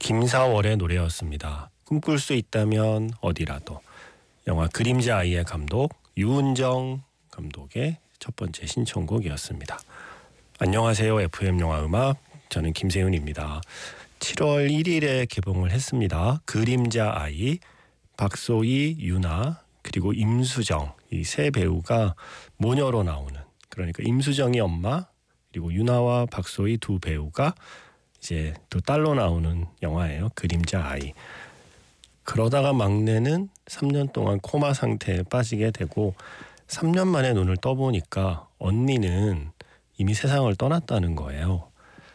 김사월의 노래였습니다. 꿈꿀 수 있다면 어디라도. 영화 그림자 아이의 감독 유은정 감독의 첫 번째 신청곡이었습니다. 안녕하세요. FM 영화 음악, 저는 김세윤입니다. 7월 1일에 개봉을 했습니다. 그림자 아이, 박소희, 유나 그리고 임수정, 이 세 배우가 모녀로 나오는, 그러니까 임수정이 엄마 그리고 유나와 박소희 두 배우가 이제 또 딸로 나오는 영화예요. 그림자 아이. 그러다가 막내는 3년 동안 코마 상태에 빠지게 되고 3년 만에 눈을 떠보니까 언니는 이미 세상을 떠났다는 거예요.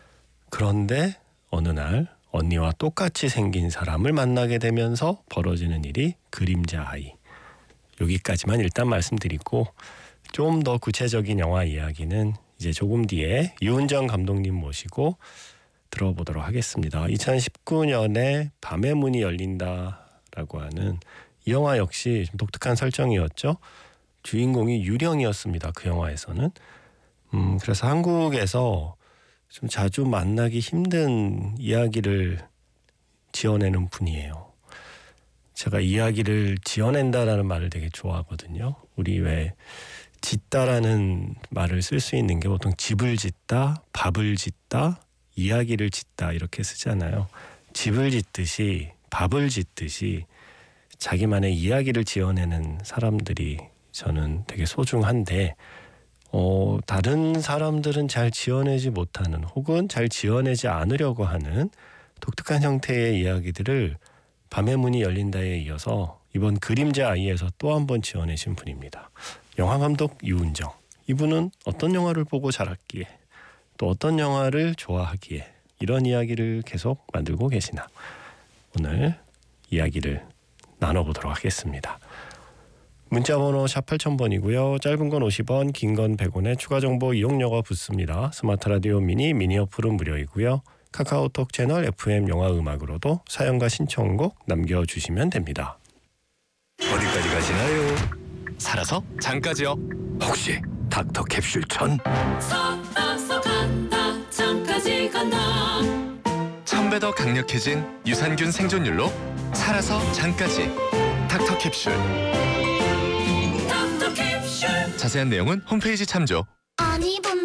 그런데 어느 날 언니와 똑같이 생긴 사람을 만나게 되면서 벌어지는 일이 그림자 아이. 여기까지만 일단 말씀드리고 좀 더 구체적인 영화 이야기는 이제 조금 뒤에 유은정 감독님 모시고 들어보도록 하겠습니다. 2019년에 밤의 문이 열린다라고 하는 이 영화 역시 좀 독특한 설정이었죠. 주인공이 유령이었습니다. 그 영화에서는. 그래서 한국에서 좀 자주 만나기 힘든 이야기를 지어내는 분이에요. 제가 이야기를 지어낸다라는 말을 되게 좋아하거든요. 우리 왜 짓다라는 말을 쓸 수 있는 게 보통 집을 짓다, 밥을 짓다, 이야기를 짓다 이렇게 쓰잖아요. 집을 짓듯이 밥을 짓듯이 자기만의 이야기를 지어내는 사람들이 저는 되게 소중한데 다른 사람들은 잘 지어내지 못하는 혹은 잘 지어내지 않으려고 하는 독특한 형태의 이야기들을 밤의 문이 열린다에 이어서 이번 그림자 아이에서 또 한 번 지어내신 분입니다. 영화감독 유은정. 이분은 어떤 영화를 보고 자랐기에 또 어떤 영화를 좋아하기에 이런 이야기를 계속 만들고 계시나, 오늘 이야기를 나눠보도록 하겠습니다. 문자번호 샵 8000번이고요. 짧은 건 50원, 긴 건 100원에 추가 정보 이용료가 붙습니다. 스마트 라디오 미니 어플은 무료이고요. 카카오톡 채널 FM 영화 음악으로도 사연과 신청곡 남겨주시면 됩니다. 어디까지 가시나요? 살아서 장까지요. 혹시 닥터 캡슐 전? 살아서 간다, 장까지 간다. 1000배 더 강력해진 유산균 생존율로 살아서 장까지. 닥터 캡슐. 닥터 캡슐. 자세한 내용은 홈페이지 참조.